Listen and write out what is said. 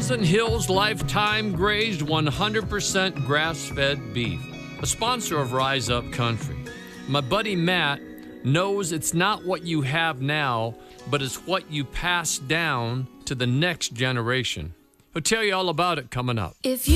Thousand Hills Lifetime Grazed 100% grass-fed beef, a sponsor of Rise Up Country. My buddy Matt knows it's not what you have now, but it's what you pass down to the next generation. He'll tell you all about it coming up.